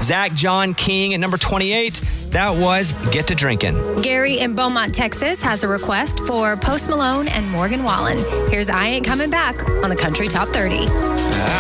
Zach John King at number 28. That was Get to Drinkin'. Gary in Beaumont, Texas has a request for Post Malone and Morgan Wallen. Here's I Ain't Coming Back on the Country Top 30.